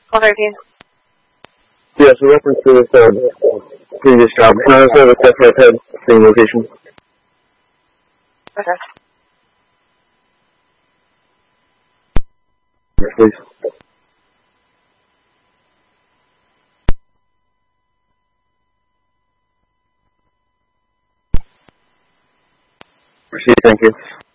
13. Yes, in reference to this previous job, can I also have a test I've had same location? Okay. Yes, please. Proceed, thank you.